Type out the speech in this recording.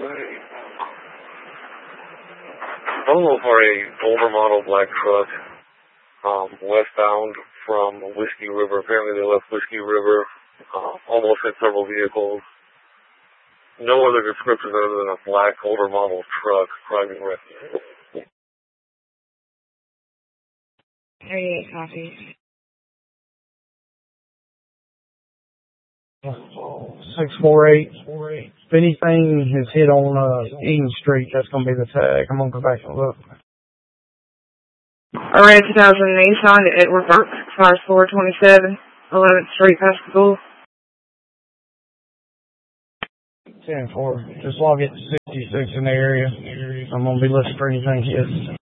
I'm looking for a older model black truck, westbound from Whiskey River. Apparently they left Whiskey River, almost hit several vehicles. No other descriptions other than a black older model truck, private rescue. 38 copy. 648. If anything is hit on Eden Street, that's going to be the tag. I'm going to go back and look. I ran 2008 Nissan to Edward Burke, cars 427, 11th Street, Pascagoula. 10-4. Just log it to 66 in the area. I'm going to be looking for anything hit.